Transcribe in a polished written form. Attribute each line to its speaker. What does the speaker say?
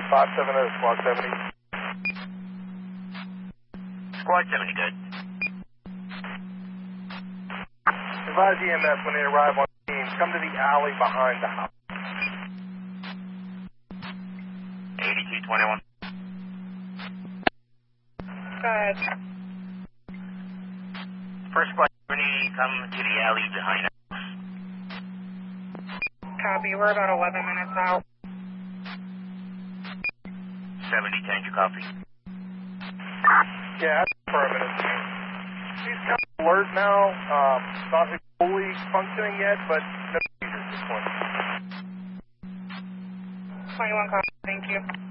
Speaker 1: 570, Squad 70.
Speaker 2: Squad 70, good.
Speaker 1: Advise EMS when they arrive on scene. Come to the alley behind the house.
Speaker 2: 8221.
Speaker 3: Go ahead.
Speaker 2: First squad 70, come to the alley behind us.
Speaker 3: Copy. We're about 11 minutes out.
Speaker 2: 70, change your copy.
Speaker 1: Yeah, that's for a minute. He's kind of alert now. Not fully functioning yet, but no seizures at this point.
Speaker 3: 21 copy. Thank you.